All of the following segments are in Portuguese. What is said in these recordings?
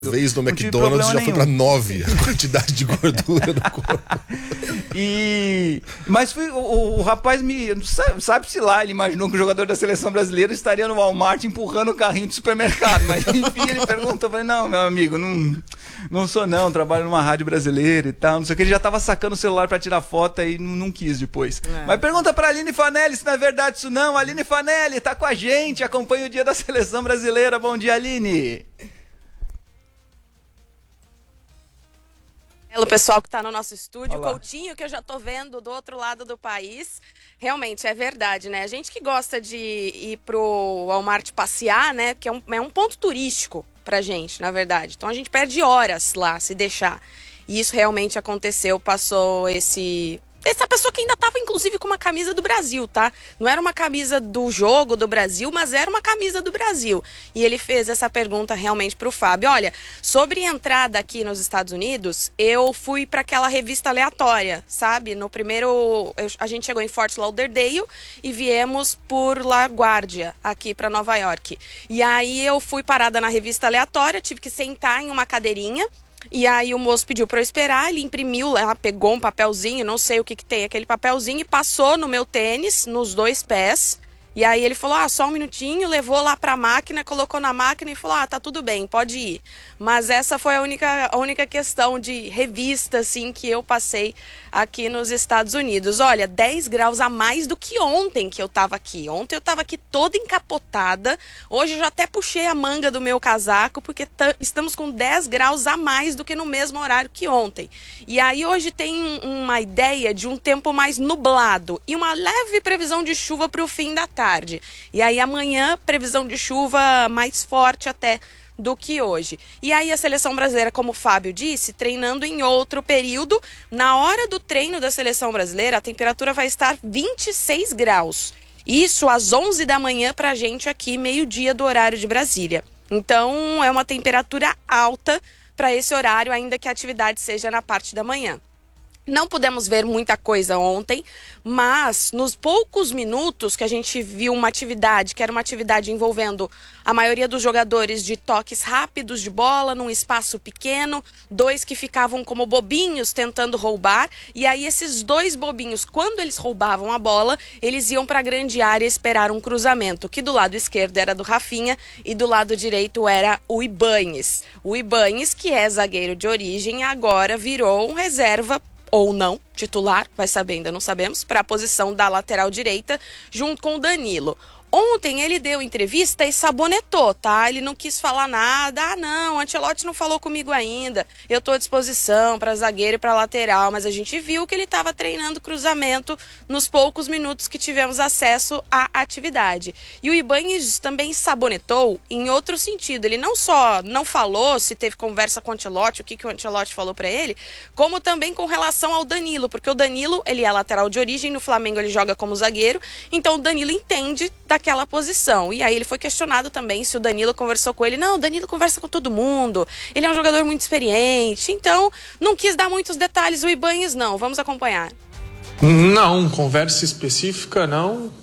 Vez no Não tive McDonald's já problema foi pra nenhum. 9 a quantidade de gordura no corpo. Mas o rapaz sabe-se lá, ele imaginou que o jogador da seleção brasileira estaria no Walmart empurrando o carrinho do supermercado. Mas enfim, ele perguntou, eu falei, não, meu amigo, não sou não, trabalho numa rádio brasileira e tal, não sei o que. Ele já tava sacando o celular pra tirar foto e não quis depois. Mas pergunta pra Aline Fanelli se não é verdade isso não. Aline Fanelli tá com a gente, acompanha o dia da seleção brasileira. Bom dia, Aline. O pessoal que está no nosso estúdio, Olá. Coutinho, que eu já tô vendo do outro lado do país. Realmente, é verdade, né? A gente que gosta de ir pro Walmart passear, né? Porque é um ponto turístico pra gente, na verdade. Então a gente perde horas lá, se deixar. E isso realmente aconteceu, passou essa pessoa que ainda estava, inclusive, com uma camisa do Brasil, tá? Não era uma camisa do jogo do Brasil, mas era uma camisa do Brasil. E ele fez essa pergunta realmente para o Fábio. Olha, sobre entrada aqui nos Estados Unidos, eu fui para aquela revista aleatória, sabe? No primeiro, a gente chegou em Fort Lauderdale e viemos por LaGuardia, aqui para Nova York. E aí eu fui parada na revista aleatória, tive que sentar em uma cadeirinha. E aí o moço pediu para eu esperar, ele imprimiu, ela pegou um papelzinho, não sei o que tem aquele papelzinho, e passou no meu tênis, nos 2 pés. E aí ele falou, só um minutinho, levou lá pra máquina, colocou na máquina e falou, tá tudo bem, pode ir. Mas essa foi a única questão de revista, assim, que eu passei aqui nos Estados Unidos. Olha, 10 graus a mais do que ontem que eu tava aqui. Ontem eu tava aqui toda encapotada, hoje eu já até puxei a manga do meu casaco, porque estamos com 10 graus a mais do que no mesmo horário que ontem. E aí hoje tem uma ideia de um tempo mais nublado e uma leve previsão de chuva para o fim da tarde. E aí amanhã, previsão de chuva mais forte até do que hoje. E aí a seleção brasileira, como o Fábio disse, treinando em outro período. Na hora do treino da seleção brasileira, a temperatura vai estar 26 graus. Isso às 11 da manhã pra gente aqui, meio-dia do horário de Brasília. Então é uma temperatura alta para esse horário, ainda que a atividade seja na parte da manhã. Não pudemos ver muita coisa ontem, mas nos poucos minutos que a gente viu uma atividade, que era uma atividade envolvendo a maioria dos jogadores de toques rápidos de bola, num espaço pequeno, 2 que ficavam como bobinhos tentando roubar, e aí esses 2 bobinhos, quando eles roubavam a bola, eles iam para a grande área esperar um cruzamento, que do lado esquerdo era do Rafinha e do lado direito era o Ibañez. O Ibañez, que é zagueiro de origem, agora virou um reserva ou não, titular, vai saber, ainda não sabemos, para a posição da lateral direita, junto com o Danilo. Ontem ele deu entrevista e sabonetou, tá? Ele não quis falar nada. Não, o Ancelotti não falou comigo ainda. Eu estou à disposição para zagueiro e para lateral, mas a gente viu que ele estava treinando cruzamento nos poucos minutos que tivemos acesso à atividade. E o Ibañez também sabonetou em outro sentido. Ele não só não falou se teve conversa com o Ancelotti, o que o Ancelotti falou para ele, como também com relação ao Danilo, porque o Danilo, ele é lateral de origem, no Flamengo ele joga como zagueiro, então o Danilo entende daquela posição. E aí ele foi questionado também se o Danilo conversou com ele. Não, o Danilo conversa com todo mundo, ele é um jogador muito experiente, então não quis dar muitos detalhes o Ibañez, não. Vamos acompanhar. Não, conversa específica não.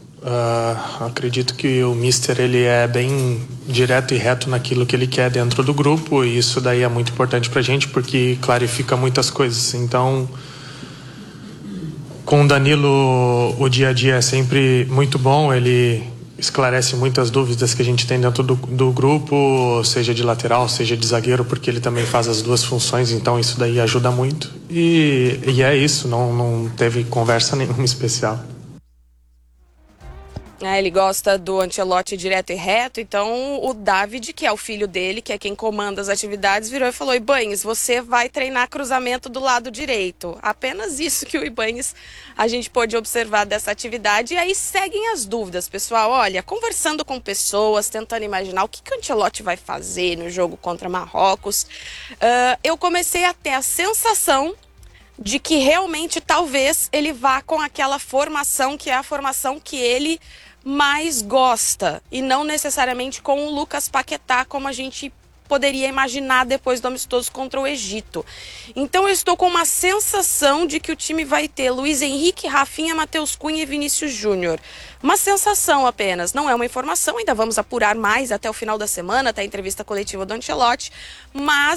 Acredito que o Mister ele é bem direto e reto naquilo que ele quer dentro do grupo, e isso daí é muito importante pra gente porque clarifica muitas coisas. Então, com o Danilo o dia a dia é sempre muito bom, ele esclarece muitas dúvidas que a gente tem dentro do grupo, seja de lateral, seja de zagueiro, porque ele também faz as duas funções, então isso daí ajuda muito. E é isso, não teve conversa nenhuma especial. Ele gosta do Ancelotti direto e reto, então o David, que é o filho dele, que é quem comanda as atividades, virou e falou: Ibañez, você vai treinar cruzamento do lado direito. Apenas isso que o Ibañez a gente pôde observar dessa atividade. E aí seguem as dúvidas, pessoal. Olha, conversando com pessoas, tentando imaginar o que o Ancelotti vai fazer no jogo contra Marrocos, eu comecei a ter a sensação de que realmente talvez ele vá com aquela formação que é a formação que ele mais gosta, e não necessariamente com o Lucas Paquetá, como a gente poderia imaginar depois do amistoso contra o Egito. Então eu estou com uma sensação de que o time vai ter Luiz Henrique, Rafinha, Matheus Cunha e Vinícius Júnior. Uma sensação apenas, não é uma informação, ainda vamos apurar mais até o final da semana, até a entrevista coletiva do Ancelotti, mas